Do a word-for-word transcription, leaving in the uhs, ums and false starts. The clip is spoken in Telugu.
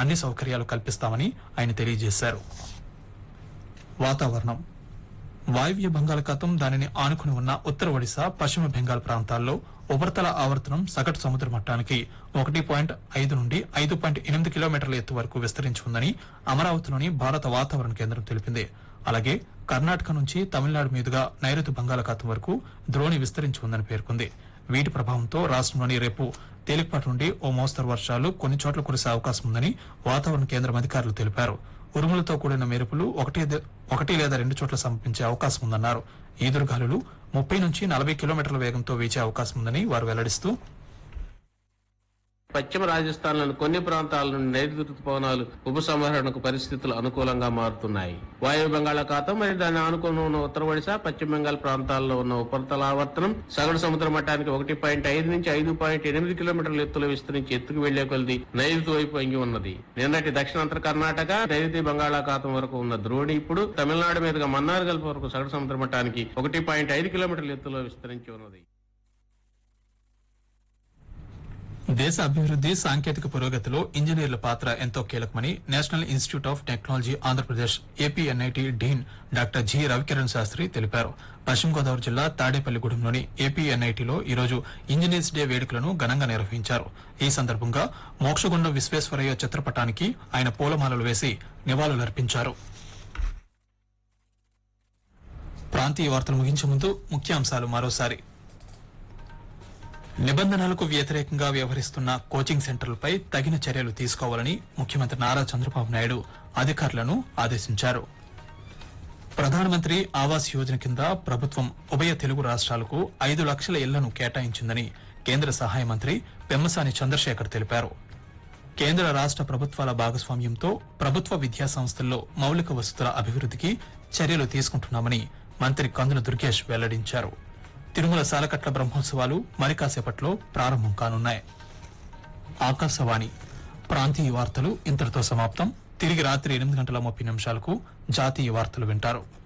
అన్ని సౌకర్యాలు కల్పిస్తామని ఆయన తెలియజేశారు. వాతావరణం. వాయువ్య బంగాళాఖాతం దానిని ఆనుకుని ఉన్న ఉత్తర ఒడిశా, పశ్చిమ బెంగాల్ ప్రాంతాల్లో ఉపరితల ఆవర్తనం సగటు సముద్ర మట్టానికి ఒకటి పాయింట్ ఐదు నుండి ఐదు పాయింట్ ఎనిమిది కిలోమీటర్ల ఎత్తు వరకు విస్తరించి ఉందని అమరావతిలోని భారత వాతావరణ కేంద్రం తెలిపింది. అలాగే కర్ణాటక నుంచి తమిళనాడు మీదుగా నైరుతి బంగాళాఖాతం వరకు ద్రోణి విస్తరించి ఉందని పేర్కొంది. వీటి ప్రభావంతో రాష్టంలోని రేపు తేలికపాటి నుండి ఓ మోస్తరు వర్షాలు కొన్ని చోట్ల కురిసే అవకాశం ఉందని వాతావరణ కేంద్రం అధికారులు తెలిపారు. ఉరుములతో కూడిన మెరుపులు ఒకటి ఒకటి లేదా రెండు చోట్ల సంభవించే అవకాశం ఉందన్నారు. ఈదురుగాలులు ముప్పై నుంచి నలభై కిలోమీటర్ల వేగంతో వీచే అవకాశం ఉందని వారు వెల్లడిస్తూ, పశ్చిమ రాజస్థాన్లోని కొన్ని ప్రాంతాల నుండి నైరుతి రుతుపవనాలు ఉపసంహరణకు పరిస్థితులు అనుకూలంగా మారుతున్నాయి. వాయు బంగాళాఖాతం మరియు దాన్ని ఆనుకుని ఉన్న ఉత్తర ఒడిశా, పశ్చిమ బెంగాల్ ప్రాంతాల్లో ఉన్న ఉపరితల ఆవర్తనం సగటు సముద్ర మట్టానికి ఒకటి పాయింట్ ఐదు నుంచి ఐదు పాయింట్ ఎనిమిది కిలోమీటర్ల ఎత్తులో విస్తరించి ఎత్తుకు వెళ్లే కొలది నైరుతి వైపు వంగి ఉన్నది. నిన్నటి దక్షిణాంతర కర్ణాటక, నైరుతి బంగాళాఖాతం వరకు ఉన్న ద్రోణి ఇప్పుడు తమిళనాడు మీదుగా మన్నార్ గల్ఫ్ వరకు సగటు సముద్ర మట్టానికి ఒకటి పాయింట్ ఐదు కిలోమీటర్ల ఎత్తులో విస్తరించి ఉన్నది. దేశ అభివృద్ది, సాంకేతిక పురోగతిలో ఇంజనీర్ల పాత్ర ఎంతో కీలకమని national institute of technology Andhra Pradesh ఏపీఎన్ఐటీ dean doctor G Ravikiran Sastry తెలిపారు. పశ్చిమ గోదావరి జిల్లా తాడేపల్లిగూడెంలోని ఏపీఎన్ఐటీలో ఈరోజు ఇంజనీర్స్ డే వేడుకలను ఘనంగా నిర్వహించారు. ఈ సందర్భంగా మోక్షగుండం విశ్వేశ్వరయ్య చిత్రపటానికి ఆయన పూలమాలలు వేసి నివాళులర్పించారు. ప్రాంతీయ వార్తలు ముగించే ముందు ముఖ్యాంశాలు మరోసారి. నిబంధనలకు వ్యతిరేకంగా వ్యవహరిస్తున్న కోచింగ్ సెంటర్లపై తగిన చర్యలు తీసుకోవాలని ముఖ్యమంత్రి నారా చంద్రబాబు నాయుడు అధికారులను ఆదేశించారు. ప్రధానమంత్రి ఆవాస్ యోజన కింద ప్రభుత్వం ఉభయ తెలుగు రాష్ట్రాలకు ఐదు లక్షల ఇళ్లను కేటాయించిందని కేంద్ర సహాయ మంత్రి పెమ్మసాని చంద్రశేఖర్ తెలిపారు. కేంద్ర రాష్ట ప్రభుత్వాల భాగస్వామ్యంతో ప్రభుత్వ విద్యా సంస్థల్లో మౌలిక వసతుల అభివృద్దికి చర్యలు తీసుకుంటున్నామని మంత్రి కందుల దుర్గేష్ వెల్లడించారు. తిరుమల సాలకట్ల బ్రహ్మోత్సవాలు మరి కాసేపట్లో ప్రారంభం కానున్నాయి. ఆకాశవాణి ప్రాంతీయ వార్తలు ఇంతటితో సమాప్తం. తిరిగి రాత్రి ఎనిమిది గంటల ముప్పై నిమిషాలకు జాతీయ వార్తలు వింటారు.